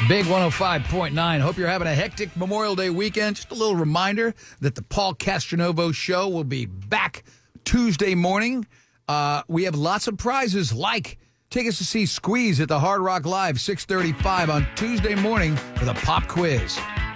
Big 105.9. Hope you're having a hectic Memorial Day weekend. Just a little reminder that the Paul Castronovo Show will be back Tuesday morning. We have lots of prizes, like tickets to see Squeeze at the Hard Rock Live, 6:35 on Tuesday morning for the pop quiz.